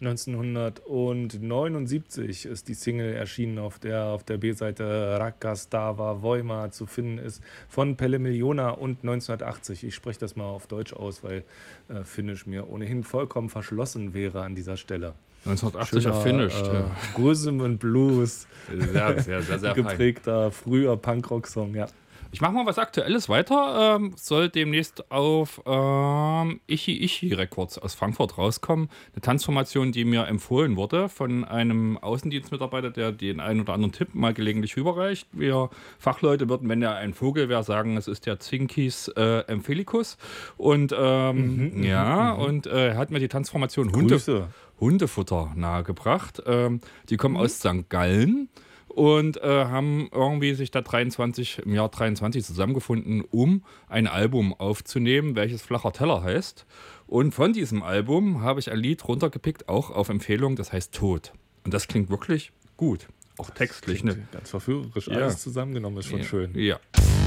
1979 ist die Single erschienen, auf der B-Seite Rakastava Voima zu finden ist, von Pelle Miljona, und 1980. Ich spreche das mal auf Deutsch aus, weil Finnisch mir ohnehin vollkommen verschlossen wäre an dieser Stelle. 1980 Schöner erfinisht. Ja. Rhythm and Blues, Sehr fein. geprägter früher Punkrock-Song, ja. Ich mache mal was Aktuelles weiter. Soll demnächst auf Ichi Ichi Records aus Frankfurt rauskommen. Eine Tanzformation, die mir empfohlen wurde von einem Außendienstmitarbeiter, der den einen oder anderen Tipp mal gelegentlich überreicht. Wir Fachleute würden, wenn er ein Vogel wäre, sagen, es ist der Zinkis Amphilicus. Und und er hat mir die Tanzformation Hundefutter nahegebracht. Die kommen aus St. Gallen. Und haben irgendwie sich da im Jahr 23 zusammengefunden, um ein Album aufzunehmen, welches Flacher Teller heißt. Und von diesem Album habe ich ein Lied runtergepickt, auch auf Empfehlung, das heißt Tod. Und das klingt wirklich gut, auch textlich. Ganz verführerisch, alles zusammengenommen ist schon schön. Ja.